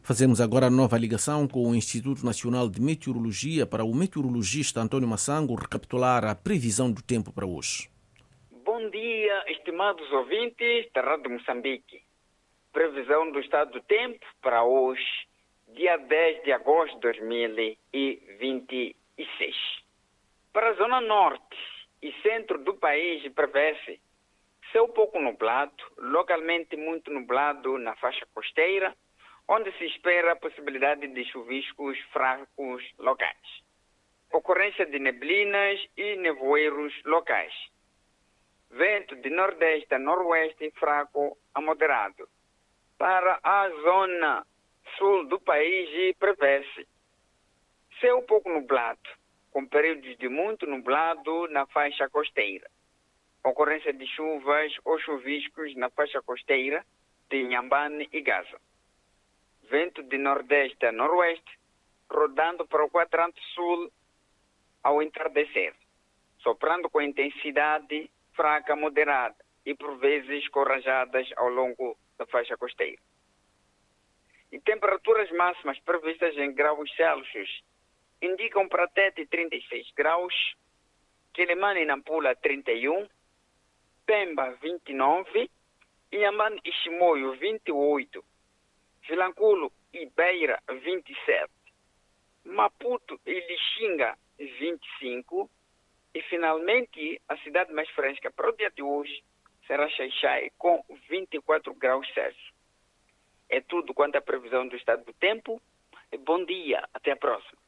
Fazemos agora a nova ligação com o Instituto Nacional de Meteorologia para o meteorologista António Massango recapitular a previsão do tempo para hoje. Bom dia, estimados ouvintes da Rádio Moçambique. Previsão do estado do tempo para hoje, dia 10 de agosto de 2026. Para a zona norte e centro do país prevê-se céu pouco nublado, localmente muito nublado na faixa costeira, onde se espera a possibilidade de chuviscos fracos locais. Ocorrência de neblinas e nevoeiros locais. Vento de nordeste a noroeste fraco a moderado. Para a zona sul do país prevê-se céu pouco nublado, com períodos de muito nublado na faixa costeira. Ocorrência de chuvas ou chuviscos na faixa costeira de Inhambane e Gaza. Vento de nordeste a noroeste, rodando para o quadrante sul ao entardecer, soprando com intensidade fraca a moderada e por vezes com rajadas ao longo da faixa costeira. E temperaturas máximas previstas em graus Celsius indicam para Tete 36 graus, Quilimane e Nampula 31, Pemba 29, Inhambane e Chimoio 28, Vilanculo e Beira 27, Maputo e Lixinga 25 e finalmente a cidade mais fresca para o dia de hoje será Xai-Xai com 24 graus Celsius. É tudo quanto à previsão do estado do tempo. Bom dia, até a próxima.